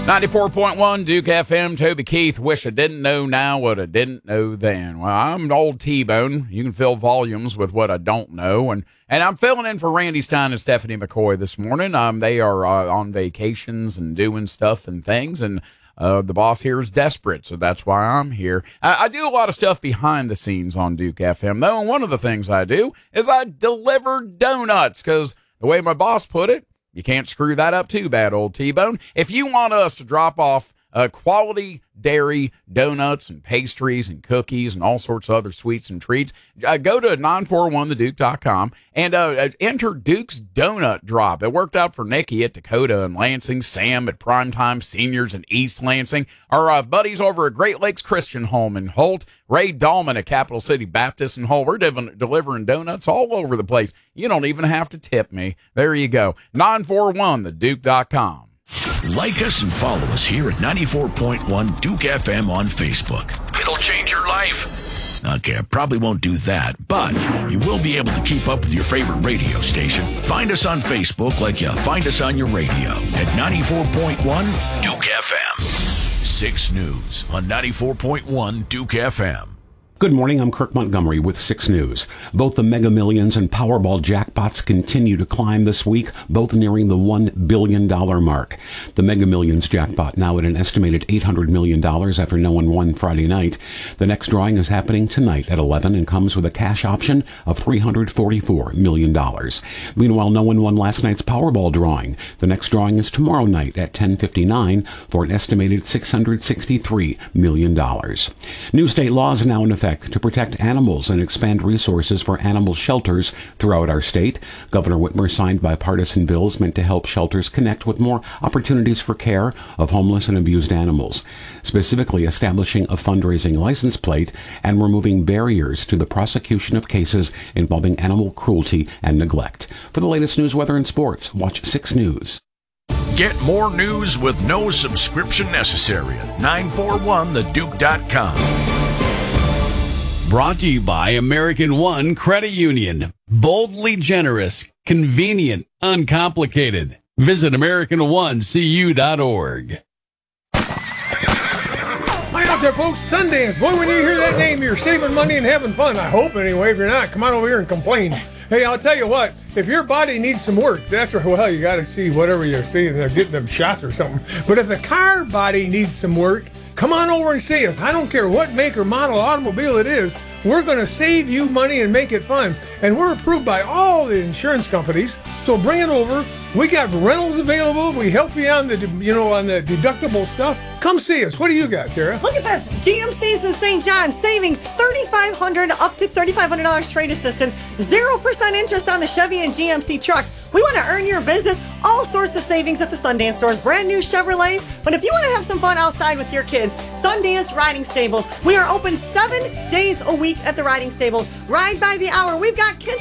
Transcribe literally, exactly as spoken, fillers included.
ninety-four point one Duke F M, Toby Keith. Wish I didn't know now what I didn't know then. Well, I'm an old T-Bone. You can fill volumes with what I don't know. And, and I'm filling in for Randy Stein and Stephanie McCoy this morning. Um, They are uh, on vacations and doing stuff and things. And uh, the boss here is desperate, so that's why I'm here. I, I do a lot of stuff behind the scenes on Duke F M, though. And one of the things I do is I deliver donuts, because the way my boss put it, you can't screw that up too bad, old T-Bone. If you want us to drop off uh, quality dairy donuts and pastries and cookies and all sorts of other sweets and treats, uh, go to nine four one the duke dot com and uh, enter Duke's Donut Drop. It worked out for Nikki at Dakota and Lansing, Sam at Primetime Seniors in East Lansing, our uh, buddies over at Great Lakes Christian Home in Holt, Ray Dahlman at Capital City Baptist in Holt. We're div- delivering donuts all over the place. You don't even have to tip me. There you go. nine four one the duke dot com. Like us and follow us here at ninety-four point one Duke F M on Facebook. It'll change your life. Okay, I probably won't do that, but you will be able to keep up with your favorite radio station. Find us on Facebook like you find us on your radio at ninety-four point one Duke F M. six News on ninety-four point one Duke F M. Good morning, I'm Kirk Montgomery with six News. Both the Mega Millions and Powerball jackpots continue to climb this week, both nearing the one billion dollars mark. The Mega Millions jackpot now at an estimated eight hundred million dollars after no one won Friday night. The next drawing is happening tonight at eleven and comes with a cash option of three hundred forty-four million dollars. Meanwhile, no one won last night's Powerball drawing. The next drawing is tomorrow night at ten fifty-nine for an estimated six hundred sixty-three million dollars. New state laws now in effect to protect animals and expand resources for animal shelters throughout our state. Governor Whitmer signed bipartisan bills meant to help shelters connect with more opportunities for care of homeless and abused animals, specifically establishing a fundraising license plate and removing barriers to the prosecution of cases involving animal cruelty and neglect. For the latest news, weather, and sports, watch six News. Get more news with no subscription necessary at nine four one the duke dot com. Brought to you by American One Credit Union. Boldly generous, convenient, uncomplicated. Visit American One C U dot org. Hi out there, folks. Sundance. Boy, when you hear that name, you're saving money and having fun. I hope, anyway. If you're not, come on over here and complain. Hey, I'll tell you what. If your body needs some work, that's where, well, you got to see whatever you're seeing. They're getting them shots or something. But if the car body needs some work, come on over and see us. I don't care what make or model automobile it is. We're going to save you money and make it fun. And we're approved by all the insurance companies. So bring it over. We got rentals available. We help you on the, you know, on the deductible stuff. Come see us. What do you got, Tara? Look at this. G M C's in Saint John. Savings thirty-five hundred dollars up to thirty-five hundred dollars trade assistance. zero percent interest on the Chevy and G M C truck. We want to earn your business. All sorts of savings at the Sundance stores. Brand new Chevrolets. But if you want to have some fun outside with your kids, Sundance Riding Stables. We are open seven days a week at the riding stables. Ride by the hour. We've got kids